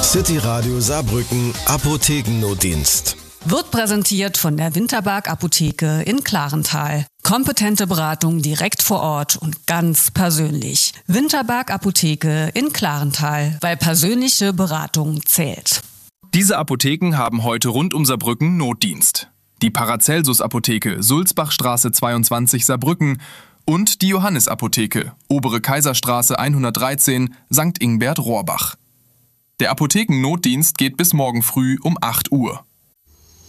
City Radio Saarbrücken Apothekennotdienst. Wird präsentiert von der Winterberg Apotheke in Clarenthal. Kompetente Beratung direkt vor Ort und ganz persönlich. Winterberg Apotheke in Clarenthal, weil persönliche Beratung zählt. Diese Apotheken haben heute rund um Saarbrücken Notdienst. Die Paracelsus-Apotheke, Sulzbachstraße 22 Saarbrücken und die Johannes-Apotheke, Obere Kaiserstraße 113, St. Ingbert Rohrbach. Der Apothekennotdienst geht bis morgen früh um 8 Uhr.